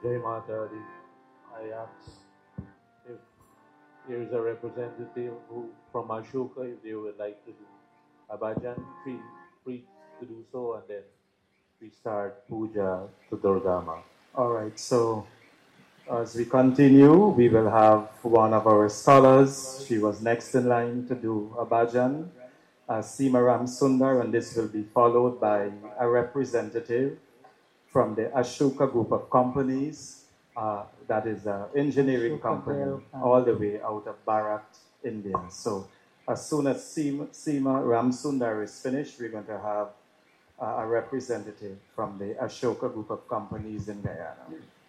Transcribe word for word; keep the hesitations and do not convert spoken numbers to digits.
Jai Mata Di. I ask if there is a representative who from Ashoka, if they would like to do a bhajan, feel free to do so, and then we start puja to Durga Ma. All right, so as we continue, we will have one of our scholars. She was next in line to do a bhajan, uh, Seema Ram Sundar, and this will be followed by a representative from the Ashoka group of companies. Uh, that is an engineering Ashoka company Bell. all the way out of Bharat, India. So as soon as Seema, Seema Ramsundar is finished, we're going to have uh, a representative from the Ashoka group of companies in Guyana.